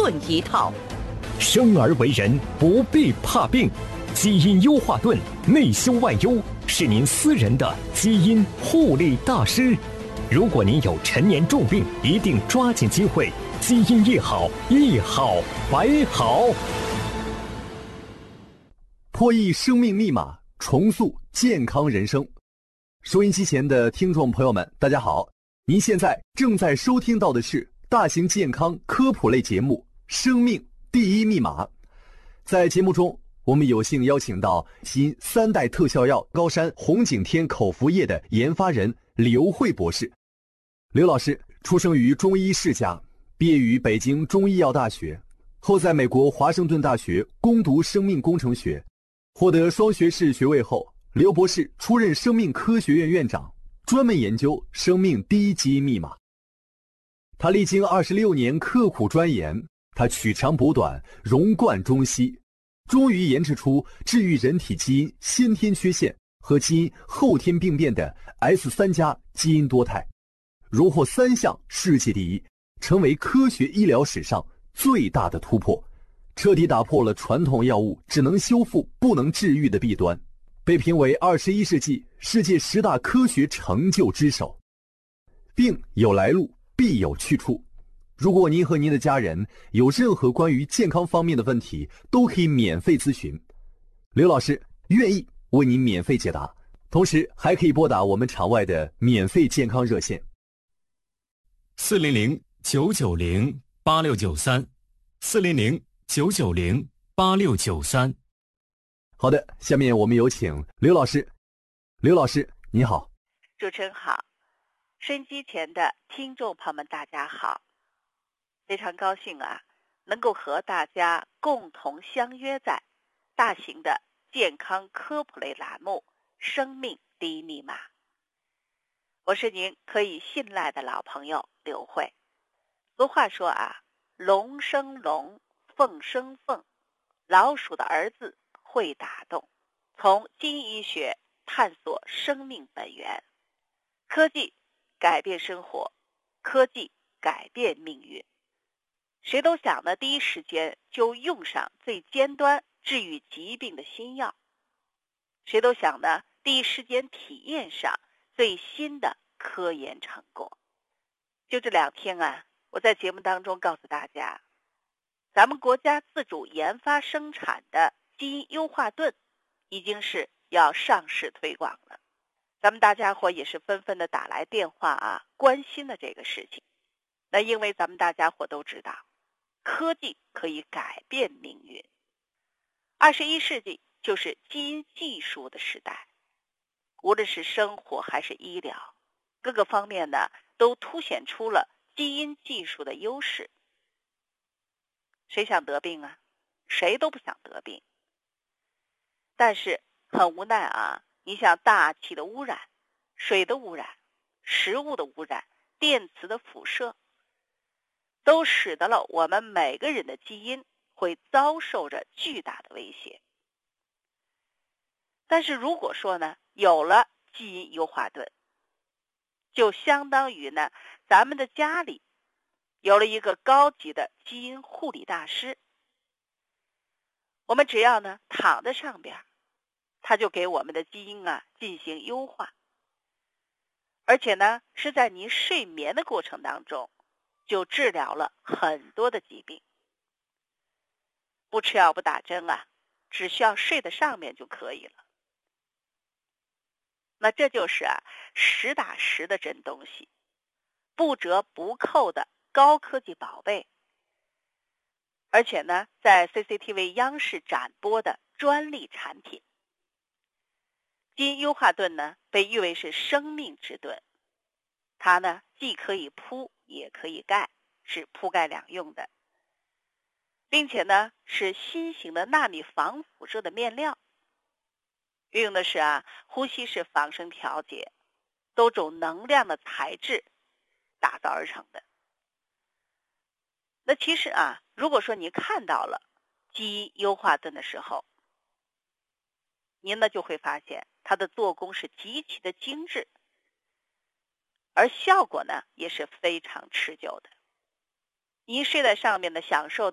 盾一套。 生而为人不必怕病，基因优化盾内修外优，是您私人的基因护理大师。如果您有陈年重病，一定抓紧机会，基因一好，一好百好。 破译生命密码，重塑健康人生。收音机前的听众朋友们，大家好，您现在正在收听到的是大型健康科普类节目《生命第一密码》。在节目中，我们有幸邀请到基因3代特效药高山红景天口服液的研发人刘慧博士。刘老师出生于中医世家，毕业于北京中医药大学，后在美国华盛顿大学攻读生命工程学，获得双学士学位后，刘博士出任生命科学院院长，专门研究生命第一基因密码。他历经26年刻苦钻研，他取长补短，融贯中西，终于研制出治愈人体基因先天缺陷和基因后天病变的 S3+ 基因多肽，荣获3项世界第一，成为科学医疗史上最大的突破，彻底打破了传统药物只能修复不能治愈的弊端，被评为21世纪世界10大科学成就之首。病有来路，必有去处。如果您和您的家人有任何关于健康方面的问题，都可以免费咨询，刘老师愿意为您免费解答，同时还可以拨打我们场外的免费健康热线 400-990-8693，400-990-8693。 好的，下面我们有请刘老师。刘老师你好。 主持人好，收音机前的听众朋友们大家好，非常高兴能够和大家共同相约在大型的健康科普类栏目《生命第一密码》。我是您可以信赖的老朋友刘慧。俗话说龙生龙，凤生凤，老鼠的儿子会打洞。从基因医学探索生命本源，科技改变生活，科技改变命运。谁都想呢第一时间就用上最尖端治愈疾病的新药，谁都想呢第一时间体验上最新的科研成果。就这2天我在节目当中告诉大家，咱们国家自主研发生产的基因优化盾已经是要上市推广了。咱们大家伙也是纷纷的打来电话关心的这个事情。那因为咱们大家伙都知道，科技可以改变命运。21世纪就是基因技术的时代，无论是生活还是医疗，各个方面呢都凸显出了基因技术的优势。谁想得病谁都不想得病。但是很无奈你像大气的污染、水的污染、食物的污染、电磁的辐射，都使得了我们每个人的基因会遭受着巨大的威胁。但是如果说呢有了基因优化盾，就相当于呢咱们的家里有了一个高级的基因护理大师。我们只要呢躺在上边，他就给我们的基因进行优化，而且呢是在您睡眠的过程当中就治疗了很多的疾病。不吃药不打针只需要睡在上面就可以了。那这就是实打实的真东西，不折不扣的高科技宝贝。而且呢在 CCTV 央视展播的专利产品。基因优化盾呢被誉为是生命之盾，它呢既可以铺也可以盖，是铺盖两用的，并且呢是新型的纳米防辐射的面料，运用的是呼吸式仿生调节，多种能量的材质打造而成的。那其实如果说你看到了基因优化盾的时候，您呢就会发现它的做工是极其的精致，而效果呢也是非常持久的。您睡在上面呢享受